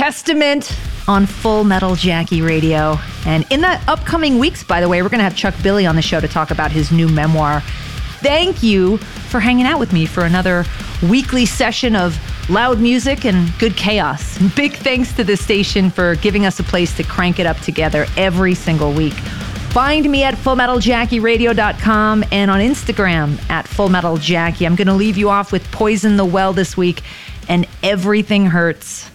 Testament on Full Metal Jackie Radio. And in the upcoming weeks, by the way, we're going to have Chuck Billy on the show to talk about his new memoir. Thank you for hanging out with me for another weekly session of loud music and good chaos. Big thanks to the station for giving us a place to crank it up together every single week. Find me at FullMetalJackieRadio.com and on Instagram at FullMetalJackie. I'm going to leave you off with Poison the Well this week and Everything Hurts.